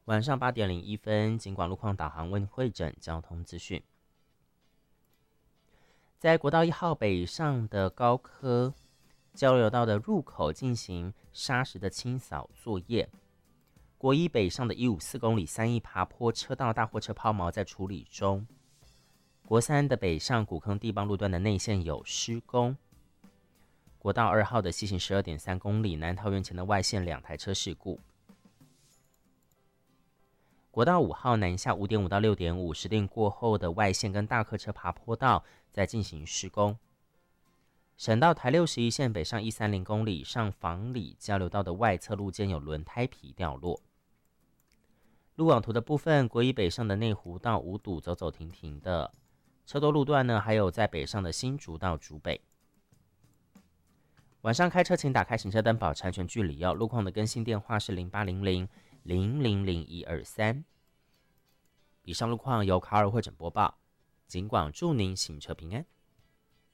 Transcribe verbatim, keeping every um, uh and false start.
晚上八点零一分，警广路况导航为会诊交通资讯。在国道一号北上的高科交流道的入口进行砂石的清扫作业。国一北上的一百五十四公里三义爬坡车道大货车抛锚在处理中。国三的北上古坑地邦路段的内线有施工。国道二号的西行十二点三公里南桃园前的外线两台车事故。国道五号南下五点五到六点五，时定过后的外线跟大客车爬坡道在进行施工。省道台六十一线北上一百三十公里上房里交流道的外侧路肩有轮胎皮掉落。路网图的部分，国一北上的内湖到五堵走走停停的车多路段呢，还有在北上的新竹到竹北。晚上开车请打开行车灯，保持安全距离哦。路况的更新电话是零八零零零零零一二三。以上路况由卡尔会诊播报，警广祝您行车平安。